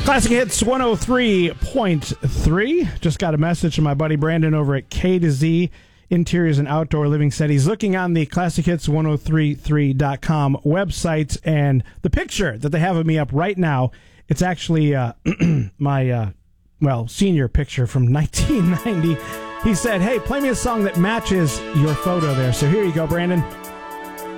Classic Hits 103.3. Just got a message from my buddy Brandon over at K to Z Interiors and Outdoor Living. Said he's looking on the ClassicHits1033.com website, and the picture that they have of me up right now, it's actually my senior picture from 1990. He said, hey, play me a song that matches your photo there. So here you go, Brandon.